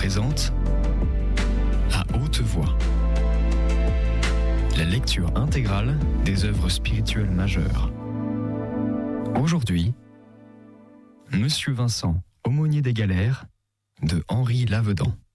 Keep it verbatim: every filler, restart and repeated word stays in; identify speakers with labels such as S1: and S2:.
S1: présente À haute voix la lecture intégrale des œuvres spirituelles majeures. Aujourd'hui, Monsieur Vincent, aumônier des galères, de Henri Lavedan.